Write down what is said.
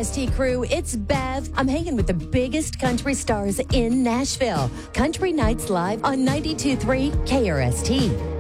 KRST crew, it's Bev. I'm hanging with the biggest country stars in Nashville. Country Nights Live on 92.3 KRST.